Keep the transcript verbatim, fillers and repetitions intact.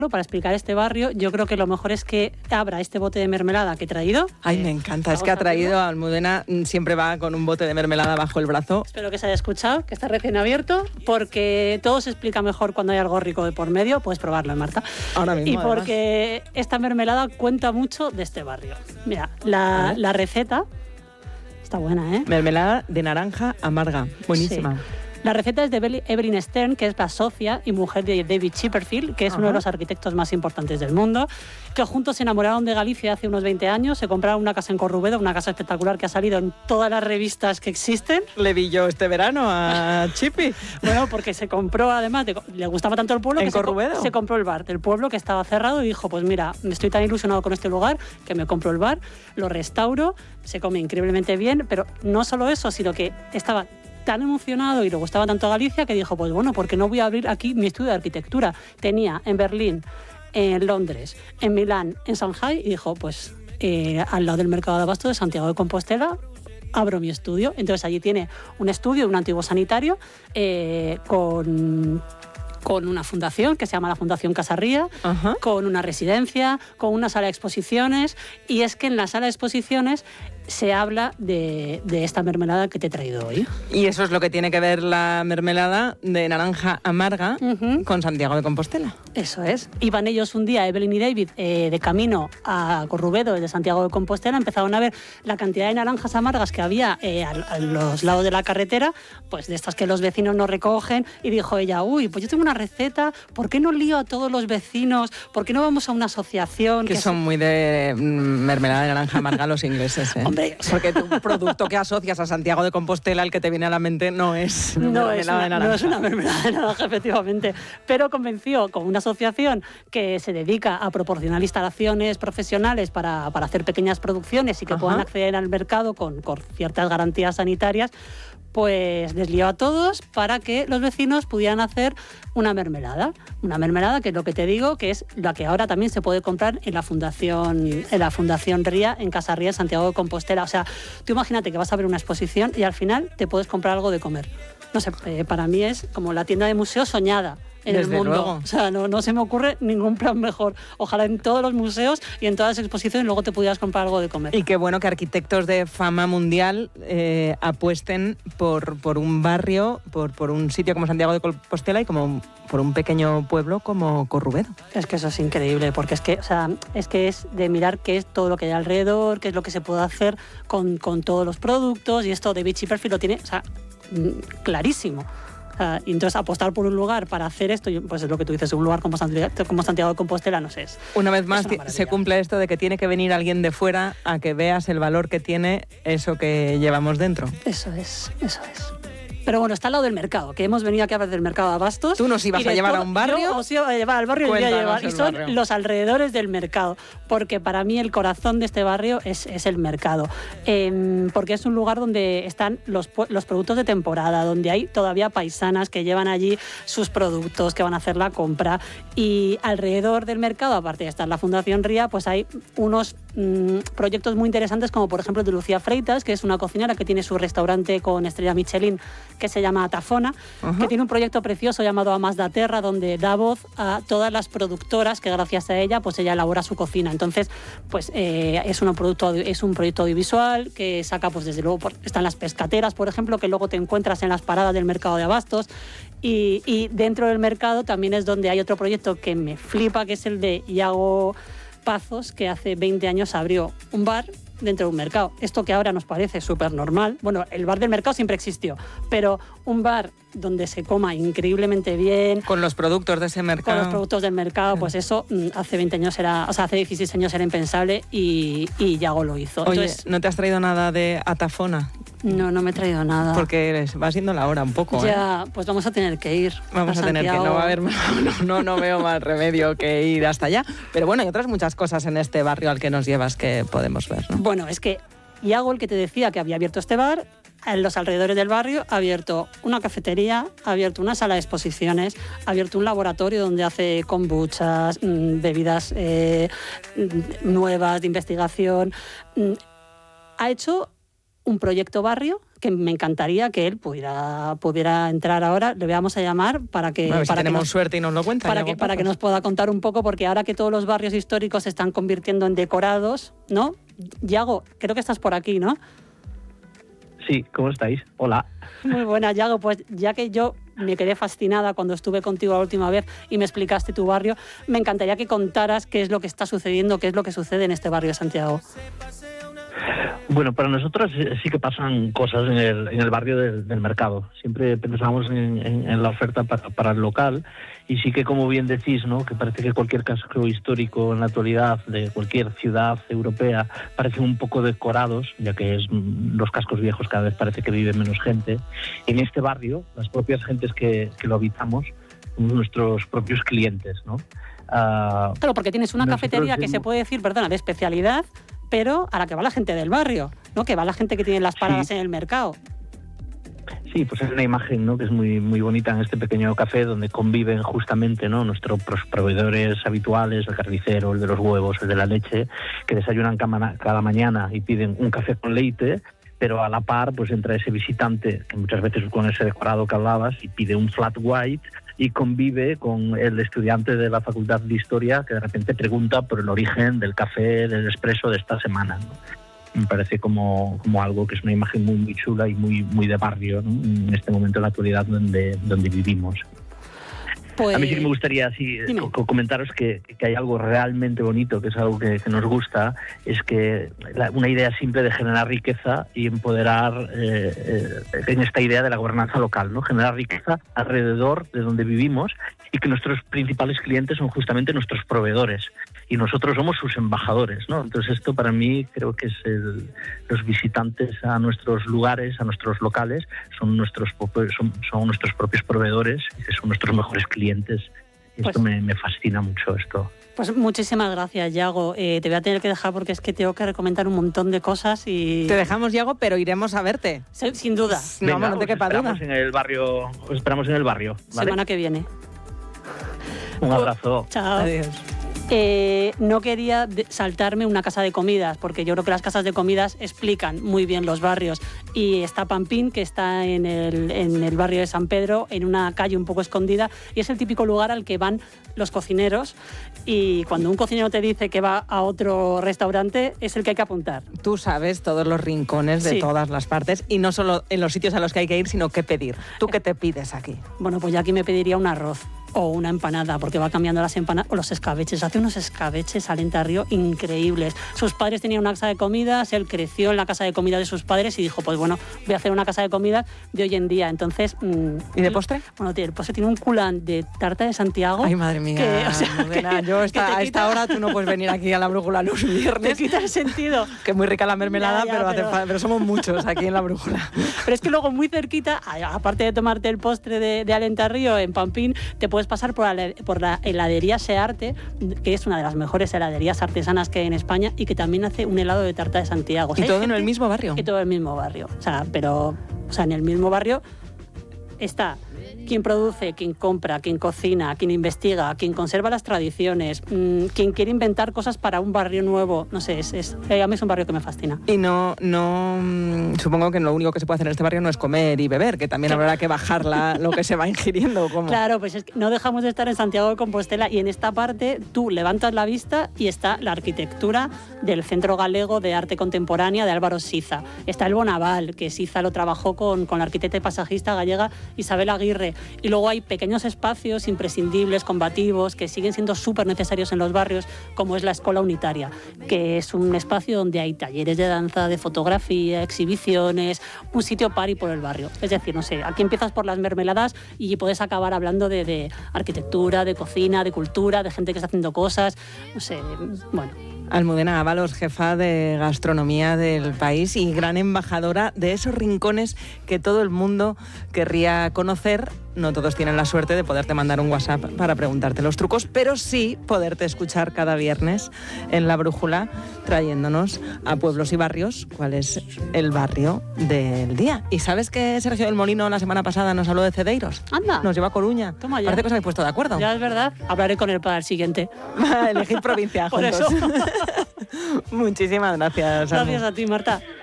para explicar este barrio, yo creo que lo mejor es que abra este bote de mermelada que he traído. Ay, me encanta, es que ha traído, Almudena siempre va con un bote de mermelada bajo el brazo. Espero que se haya escuchado, que está recién abierto, porque todo se explica mejor cuando hay algo rico de por medio. Puedes probarlo, ¿eh, Marta? Ahora mismo. Y porque además, esta mermelada cuenta mucho de este barrio. Mira, la, la receta está buena, ¿eh? Mermelada de naranja amarga, buenísima. Sí. La receta es de Evelyn Stern, que es la socia y mujer de David Chipperfield, que es Ajá. uno de los arquitectos más importantes del mundo, que juntos se enamoraron de Galicia hace unos veinte años, se compraron una casa en Corrubedo, una casa espectacular que ha salido en todas las revistas que existen. Le vi yo este verano a Chippy. Bueno, porque se compró, además, de, le gustaba tanto el pueblo ¿En que Corrubedo? Se, se compró el bar del pueblo que estaba cerrado y dijo, pues mira, estoy tan ilusionado con este lugar que me compro el bar, lo restauro, se come increíblemente bien, pero no solo eso, sino que estaba tan emocionado y le gustaba tanto a Galicia que dijo, pues bueno, ¿por qué no voy a abrir aquí mi estudio de arquitectura? Tenía en Berlín, en Londres, en Milán, en Shanghai, y dijo, pues eh, al lado del mercado de abasto de Santiago de Compostela abro mi estudio. Entonces allí tiene un estudio de un antiguo sanitario eh, con... con una fundación que se llama la Fundación Casarría, uh-huh. con una residencia, con una sala de exposiciones, y es que en la sala de exposiciones se habla de, de esta mermelada que te he traído hoy. Y eso es lo que tiene que ver la mermelada de naranja amarga uh-huh. con Santiago de Compostela. Eso es. Iban ellos un día, Evelyn y David, eh, de camino a Corrubedo, desde Santiago de Compostela, empezaron a ver la cantidad de naranjas amargas que había eh, a, a los lados de la carretera, pues de estas que los vecinos no recogen, y dijo ella, uy, pues yo tengo una receta, ¿por qué no lío a todos los vecinos? ¿Por qué no vamos a una asociación? Que, que son se... muy de mermelada de naranja amarga los ingleses, ¿eh? Hombre, porque tu producto que asocias a Santiago de Compostela, el que te viene a la mente, no es no mermelada es una, de naranja. No es una mermelada de naranja, efectivamente. Pero convenció con una asociación que se dedica a proporcionar instalaciones profesionales para, para hacer pequeñas producciones y que Ajá. puedan acceder al mercado con, con ciertas garantías sanitarias, pues les lió a todos para que los vecinos pudieran hacer una mermelada. Una mermelada que es lo que te digo, que es la que ahora también se puede comprar en la Fundación, en la Fundación Ría, en Casarría, Santiago de Compostela. O sea, tú imagínate que vas a ver una exposición y al final te puedes comprar algo de comer. No sé, eh, para mí es como la tienda de museo soñada en Desde el mundo. Luego. O sea, no, no se me ocurre ningún plan mejor. Ojalá en todos los museos y en todas las exposiciones luego te pudieras comprar algo de comer. Y qué bueno que arquitectos de fama mundial eh, apuesten por, por un barrio, por, por un sitio como Santiago de Compostela y como por un pequeño pueblo como Corrubedo. Es que eso es increíble, porque es que, o sea, es que es de mirar qué es todo lo que hay alrededor, qué es lo que se puede hacer con, con todos los productos, y esto David Chipperfield lo tiene, o sea, clarísimo. Uh, y entonces apostar por un lugar para hacer esto, pues es lo que tú dices, un lugar como Santiago, como Santiago de Compostela, no sé. Es, una vez más una se cumple esto de que tiene que venir alguien de fuera a que veas el valor que tiene eso que llevamos dentro. Eso es, eso es. Pero bueno, está al lado del mercado, que hemos venido aquí a hablar del mercado de abastos. ¿Tú nos ibas a llevar todo, a un barrio? Yo os iba a llevar al barrio y, voy a llevar, y son barrio. los alrededores del mercado, porque para mí el corazón de este barrio es, es el mercado, eh, porque es un lugar donde están los, los productos de temporada, donde hay todavía paisanas que llevan allí sus productos, que van a hacer la compra, y alrededor del mercado, aparte de estar la Fundación Ría, pues hay unos mmm, proyectos muy interesantes, como por ejemplo el de Lucía Freitas, que es una cocinera que tiene su restaurante con estrella Michelin, que se llama Tafona, uh-huh. que tiene un proyecto precioso llamado Amas da Terra, donde da voz a todas las productoras que gracias a ella, pues ella elabora su cocina. Entonces, pues eh, es, un producto, es un proyecto audiovisual que saca, pues desde luego, por, están las pescateras, por ejemplo, que luego te encuentras en las paradas del mercado de abastos, y, y dentro del mercado también es donde hay otro proyecto que me flipa, que es el de Iago Pazos, que hace veinte años abrió un bar dentro de un mercado. Esto que ahora nos parece súper normal. Bueno, el bar del mercado siempre existió, pero un bar donde se coma increíblemente bien. Con los productos de ese mercado. Con los productos del mercado, pues eso hace veinte años era, o sea, hace dieciséis años era impensable y, y Iago lo hizo. Oye, Entonces, ¿no te has traído nada de Atafona? No, no me he traído nada. Porque va siendo la hora un poco, Ya, ¿eh? pues vamos a tener que ir. Vamos a, a tener que, no va a haber, no, no, no veo más remedio que ir hasta allá. Pero bueno, hay otras muchas cosas en este barrio al que nos llevas que podemos ver, ¿no? Bueno, es que Iago, el que te decía que había abierto este bar, en los alrededores del barrio ha abierto una cafetería, ha abierto una sala de exposiciones, ha abierto un laboratorio donde hace kombuchas, bebidas eh, nuevas de investigación. Ha hecho un proyecto barrio que me encantaría que él pudiera, pudiera entrar ahora. Le vamos a llamar para que... A ver si para tenemos que nos, suerte y nos lo cuenta. Para que, para que nos pueda contar un poco, porque ahora que todos los barrios históricos se están convirtiendo en decorados, ¿no? Yago, creo que estás por aquí, ¿no? Sí, ¿cómo estáis? Hola. Muy buena, Yago. Pues ya que yo me quedé fascinada cuando estuve contigo la última vez y me explicaste tu barrio, me encantaría que contaras qué es lo que está sucediendo, qué es lo que sucede en este barrio de Santiago. Bueno, para nosotros sí que pasan cosas en el, en el barrio del, del mercado. Siempre pensamos en, en, en la oferta para, para el local y sí que, como bien decís, ¿no?, que parece que cualquier casco histórico en la actualidad de cualquier ciudad europea parecen un poco decorados, ya que es, los cascos viejos cada vez parece que vive menos gente. En este barrio, las propias gentes que, que lo habitamos, somos nuestros propios clientes, ¿no? Uh, claro, porque tienes una cafetería que se puede decir, perdona, de especialidad, pero a la que va la gente del barrio, ¿no? Que va la gente que tiene las paradas sí. en el mercado. Sí, pues es una imagen, ¿no?, que es muy muy bonita en este pequeño café donde conviven justamente, ¿no?, nuestros proveedores habituales, el carnicero, el de los huevos, el de la leche, que desayunan cada mañana y piden un café con leite, pero a la par pues entra ese visitante que muchas veces con ese decorado que hablabas y pide un flat white y convive con el estudiante de la Facultad de Historia que de repente pregunta por el origen del café, del expreso de esta semana, ¿no? Me parece como, como algo que es una imagen muy, muy chula y muy, muy de barrio, ¿no?, en este momento de la actualidad donde, donde vivimos. Pues, a mí sí que me gustaría así, comentaros que, que hay algo realmente bonito, que es algo que, que nos gusta, es que la, una idea simple de generar riqueza y empoderar eh, eh, en esta idea de la gobernanza local, ¿no? Generar riqueza alrededor de donde vivimos y que nuestros principales clientes son justamente nuestros proveedores y nosotros somos sus embajadores, ¿no? Entonces esto para mí creo que es el, los visitantes a nuestros lugares, a nuestros locales, son nuestros, son, son nuestros propios proveedores y que son nuestros mejores clientes. Y esto pues, me, me fascina mucho esto. Pues muchísimas gracias, Yago. Eh, te voy a tener que dejar porque es que tengo que recomendar un montón de cosas y... Te dejamos, Yago, pero iremos a verte. Sí, sin duda. Venga, no, no te quepa duda. En el barrio, os esperamos en el barrio, ¿vale? Semana que viene. Un abrazo. Chao. Adiós. Eh, no quería saltarme una casa de comidas, porque yo creo que las casas de comidas explican muy bien los barrios. Y está Pampín, que está en el, en el barrio de San Pedro, en una calle un poco escondida, y es el típico lugar al que van los cocineros. Y cuando un cocinero te dice que va a otro restaurante, es el que hay que apuntar. Tú sabes todos los rincones de sí. todas las partes, y no solo en los sitios a los que hay que ir, sino qué pedir. ¿Tú qué te pides aquí? Bueno, pues yo aquí me pediría un arroz o una empanada, porque va cambiando las empanadas, o los escabeches. Hace unos escabeches Alenta Río increíbles. Sus padres tenían una casa de comidas, él creció en la casa de comidas de sus padres y dijo, pues bueno, voy a hacer una casa de comidas de hoy en día. Entonces... Mmm, ¿Y de postre? Bueno, el postre tiene un culán de tarta de Santiago. Ay, madre mía. Que, o sea, Mudena, que, yo esta, a esta hora tú no puedes venir aquí a La Brújula los viernes. Te quita el sentido. Que es muy rica la mermelada, ya, ya, pero, pero... Hace, pero somos muchos aquí en La Brújula. Pero es que luego muy cerquita, aparte de tomarte el postre de, de Alenta Río en Pampín, te puedes pasar por la, por la heladería Searte, que es una de las mejores heladerías artesanas que hay en España y que también hace un helado de tarta de Santiago. O sea, ¿y todo gente, en el mismo barrio? Y todo en el mismo barrio. O sea, pero o sea, en el mismo barrio está quien produce, quien compra, quien cocina, quien investiga, quien conserva las tradiciones, mmm, quien quiere inventar cosas para un barrio nuevo. No sé, es, es, a mí es un barrio que me fascina. Y no, no supongo que lo único que se puede hacer en este barrio no es comer y beber, que también habrá que bajar la, lo que se va ingiriendo. ¿Cómo? Claro, pues es que no dejamos de estar en Santiago de Compostela y en esta parte tú levantas la vista y está la arquitectura del Centro Galego de Arte Contemporánea de Álvaro Siza. Está el Bonaval, que Siza lo trabajó con, con la arquitecta y pasajista gallega Isabel Aguirre. Y luego hay pequeños espacios imprescindibles, combativos, que siguen siendo súper necesarios en los barrios, como es la Escola Unitaria, que es un espacio donde hay talleres de danza, de fotografía, exhibiciones, un sitio party por el barrio. Es decir, no sé, aquí empiezas por las mermeladas y puedes acabar hablando de, de arquitectura, de cocina, de cultura, de gente que está haciendo cosas, no sé, bueno... Almudena Ábalos, jefa de gastronomía del país y gran embajadora de esos rincones que todo el mundo querría conocer. No todos tienen la suerte de poderte mandar un WhatsApp para preguntarte los trucos, pero sí poderte escuchar cada viernes en La Brújula, trayéndonos a pueblos y barrios cuál es el barrio del día. ¿Y sabes que Sergio del Molino la semana pasada nos habló de Cedeiros? Anda. Nos lleva a Coruña. Toma ya. Parece que os habéis puesto de acuerdo. Ya es verdad. Hablaré con él para el siguiente. Elegir provincia juntos. Por eso. Muchísimas gracias. Gracias a ti, Marta.